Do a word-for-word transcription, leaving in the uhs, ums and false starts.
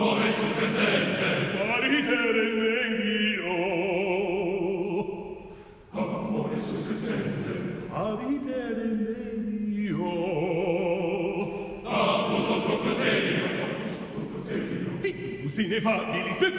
amore sus presente, paritere medio. amore sus presente, Paritere medio. Apus o procotelio, apus o procotelio, Fitus ineffabilis